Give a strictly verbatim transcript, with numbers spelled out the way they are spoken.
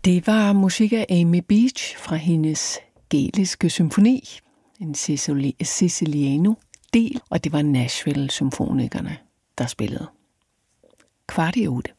Det var musik af Amy Beach fra hendes Gæliske symfoni, en Siciliano-del, og det var Nashville Symfonikerne, der spillede. Kvart i otte.